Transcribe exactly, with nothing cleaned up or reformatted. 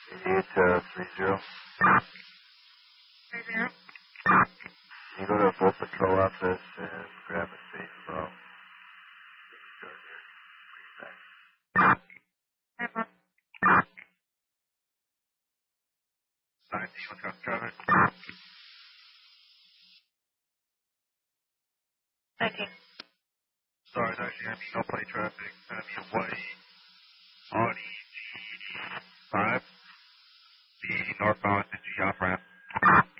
eighty-eight to three zero. three zero. You go to a boat patrol office and grab a safe phone. nine D, what's up, traffic? nineteen. Sorry, that's going to be no play traffic. It's going to be a white Audi G five. The northbound to G off ramp.